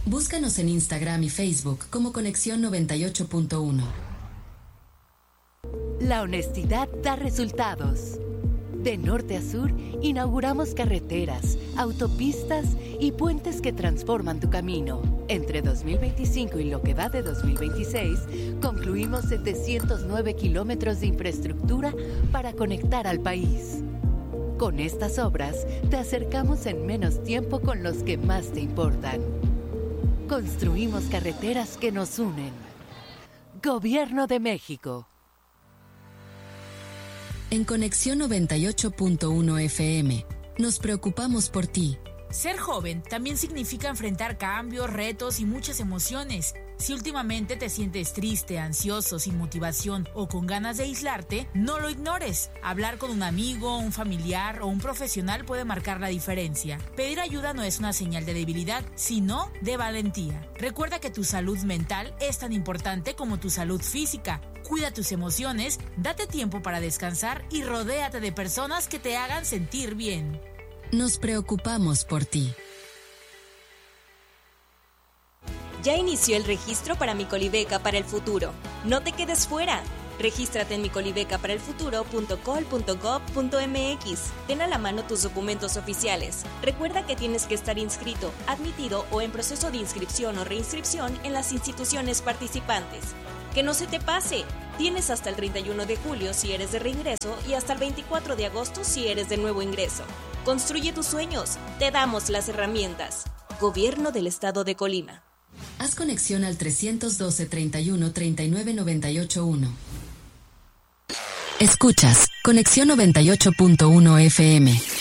Búscanos en Instagram y Facebook como Conexión 98.1. La honestidad da resultados. De norte a sur, inauguramos carreteras, autopistas y puentes que transforman tu camino. Entre 2025 y lo que va de 2026, concluimos 709 kilómetros de infraestructura para conectar al país. Con estas obras, te acercamos en menos tiempo con los que más te importan. Construimos carreteras que nos unen. Gobierno de México. En Conexión 98.1 FM, nos preocupamos por ti. Ser joven también significa enfrentar cambios, retos y muchas emociones. Si últimamente te sientes triste, ansioso, sin motivación o con ganas de aislarte, no lo ignores. Hablar con un amigo, un familiar o un profesional puede marcar la diferencia. Pedir ayuda no es una señal de debilidad, sino de valentía. Recuerda que tu salud mental es tan importante como tu salud física. Cuida tus emociones, date tiempo para descansar y rodéate de personas que te hagan sentir bien. Nos preocupamos por ti. Ya inició el registro para Micolibeca para el futuro. No te quedes fuera. Regístrate en micolibecaparelfuturo.col.gov.mx. Ten a la mano tus documentos oficiales. Recuerda que tienes que estar inscrito, admitido o en proceso de inscripción o reinscripción en las instituciones participantes. Que no se te pase. Tienes hasta el 31 de julio si eres de reingreso y hasta el 24 de agosto si eres de nuevo ingreso. Construye tus sueños. Te damos las herramientas. Gobierno del Estado de Colima. Haz conexión al 312-31-3998-1. Escuchas Conexión 98.1 FM.